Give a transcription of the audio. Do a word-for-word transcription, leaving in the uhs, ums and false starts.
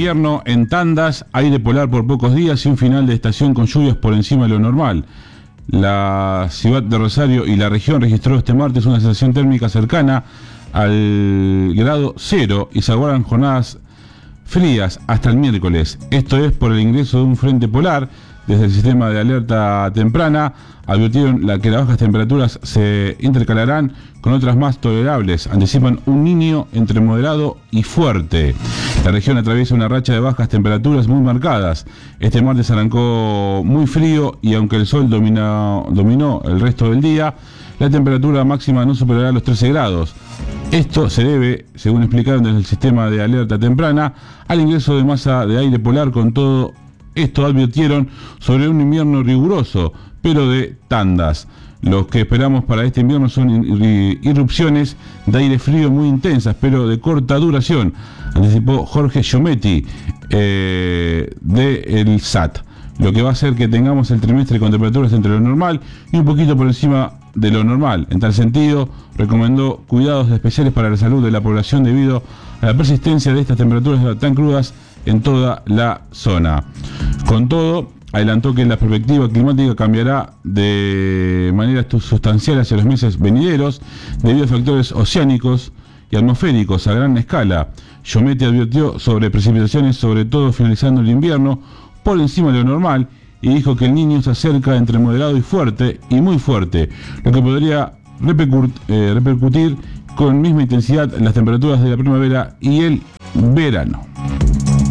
invierno en tandas, aire polar por pocos días y un final de estación con lluvias por encima de lo normal. La ciudad de Rosario y la región registró este martes una sensación térmica cercana al grado cero y se aguardan jornadas frías hasta el miércoles. Esto es por el ingreso de un frente polar. Desde el sistema de alerta temprana advirtieron la que las bajas temperaturas se intercalarán con otras más tolerables. Anticipan un niño entre moderado y fuerte. La región atraviesa una racha de bajas temperaturas muy marcadas. Este martes arrancó muy frío y aunque el sol domina, dominó el resto del día, la temperatura máxima no superará los trece grados. Esto se debe, según explicaron desde el sistema de alerta temprana, al ingreso de masa de aire polar. Con todo esto advirtieron sobre un invierno riguroso, pero de tandas. Lo que esperamos para este invierno son irrupciones de aire frío muy intensas, pero de corta duración, anticipó Jorge Giometti, eh, del S A T, lo que va a hacer que tengamos el trimestre con temperaturas entre lo normal y un poquito por encima de lo normal. En tal sentido, recomendó cuidados especiales para la salud de la población debido a la persistencia de estas temperaturas tan crudas en toda la zona. Con todo, adelantó que la perspectiva climática cambiará de manera sustancial hacia los meses venideros debido a factores oceánicos y atmosféricos a gran escala. Giometti advirtió sobre precipitaciones, sobre todo finalizando el invierno, por encima de lo normal, y dijo que el niño se acerca entre moderado y fuerte y muy fuerte, lo que podría repercut, eh, repercutir con misma intensidad en las temperaturas de la primavera y el verano.